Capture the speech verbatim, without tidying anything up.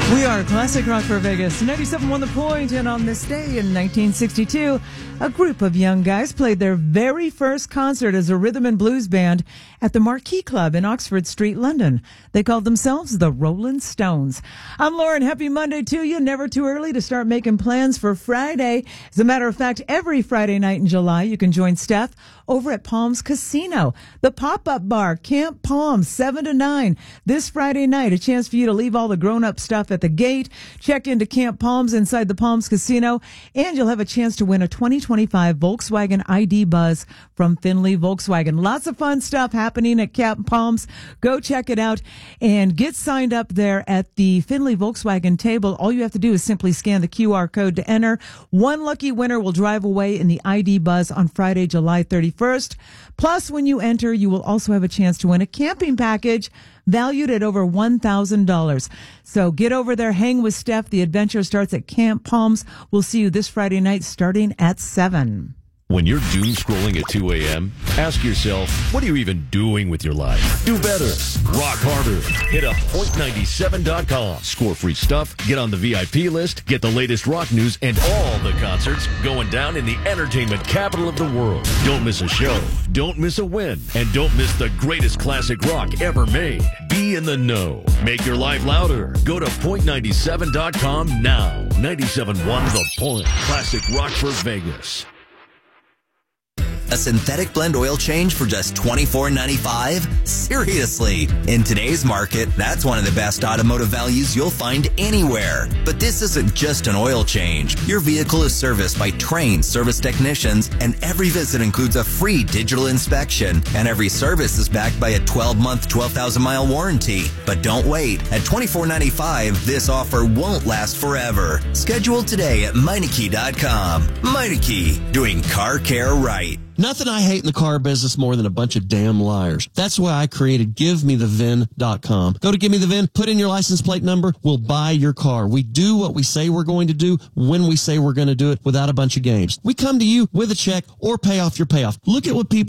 We are Classic Rock for Vegas, ninety-seven point one The Point, and on this day in nineteen sixty-two, a group of young guys played their very first concert as a rhythm and blues band at the Marquee Club in Oxford Street, London. They called themselves the Rolling Stones. I'm Lauren. Happy Monday to you. Never too early to start making plans for Friday. As a matter of fact, every Friday night in July, you can join Steph over at Palms Casino, the pop-up bar, Camp Palms, seven to nine. This Friday night, a chance for you to leave all the grown-up stuff at the gate, check into Camp Palms inside the Palms Casino, and you'll have a chance to win a twenty twenty-five Volkswagen I D Buzz from Finley Volkswagen. Lots of fun stuff happening at Camp Palms. Go check it out and get signed up there at the Finley Volkswagen table. All you have to do is simply scan the Q R code to enter. One lucky winner will drive away in the I D Buzz on Friday, July thirty-first. Plus, when you enter, you will also have a chance to win a camping package valued at over one thousand dollars. So get over there, hang with Steph. The adventure starts at Camp Palms. We'll see you this Friday night starting at seven. When you're doom scrolling at two a.m., ask yourself, what are you even doing with your life? Do better. Rock harder. Hit up point ninety-seven dot com. Score free stuff, get on the V I P list, get the latest rock news and all the concerts going down in the entertainment capital of the world. Don't miss a show. Don't miss a win. And don't miss the greatest classic rock ever made. Be in the know. Make your life louder. Go to point ninety-seven dot com now. ninety-seven point one The Point. Classic rock for Vegas. A synthetic blend oil change for just twenty-four ninety-five? Seriously, in today's market, that's one of the best automotive values you'll find anywhere. But this isn't just an oil change. Your vehicle is serviced by trained service technicians, and every visit includes a free digital inspection, and every service is backed by a twelve-month, twelve thousand mile warranty. But don't wait. At twenty-four ninety-five, this offer won't last forever. Schedule today at Meineke dot com. Meineke, doing car care right. Nothing I hate in the car business more than a bunch of damn liars. That's why I created give me the V I N dot com. Go to Give Me The V I N, put in your license plate number, we'll buy your car. We do what we say we're going to do when we say we're going to do it without a bunch of games. We come to you with a check or pay off your payoff. Look at what people